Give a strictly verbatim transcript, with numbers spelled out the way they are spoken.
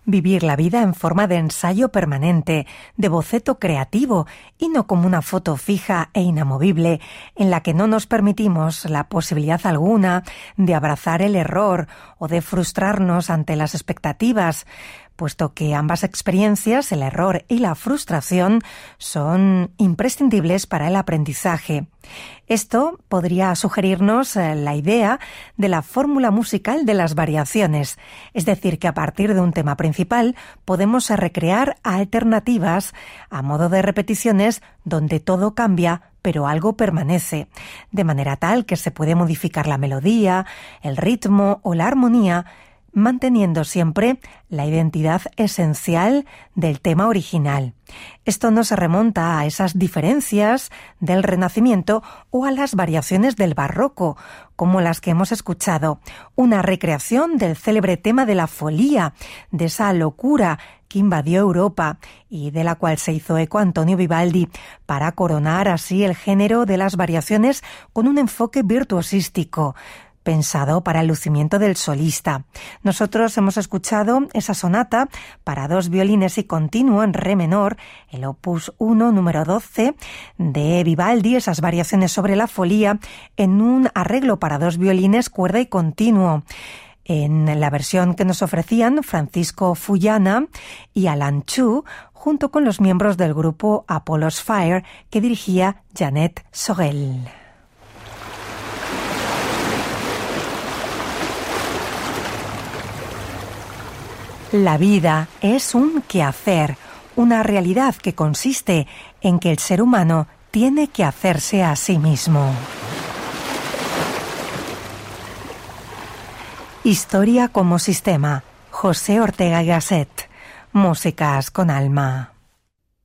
Vivir la vida en forma de ensayo permanente, de boceto creativo, y no como una foto fija e inamovible en la que no nos permitimos la posibilidad alguna de abrazar el error o de frustrarnos ante las expectativas, puesto que ambas experiencias, el error y la frustración, son imprescindibles para el aprendizaje. Esto podría sugerirnos la idea de la fórmula musical de las variaciones, es decir, que a partir de un tema principal podemos recrear alternativas a modo de repeticiones donde todo cambia pero algo permanece, de manera tal que se puede modificar la melodía, el ritmo o la armonía, manteniendo siempre la identidad esencial del tema original. Esto no se remonta a esas diferencias del Renacimiento o a las variaciones del Barroco, como las que hemos escuchado, una recreación del célebre tema de la folía, de esa locura que invadió Europa y de la cual se hizo eco Antonio Vivaldi para coronar así el género de las variaciones con un enfoque virtuosístico, pensado para el lucimiento del solista. Nosotros hemos escuchado esa sonata para dos violines y continuo en re menor, el opus uno, número doce, de Vivaldi, esas variaciones sobre la folía, en un arreglo para dos violines, cuerda y continuo. En la versión que nos ofrecían Francisco Fullana y Alan Chu, junto con los miembros del grupo Apollo's Fire, que dirigía Jeanette Sorel. La vida es un quehacer, una realidad que consiste en que el ser humano tiene que hacerse a sí mismo. Historia como sistema. José Ortega y Gasset. Músicas con alma.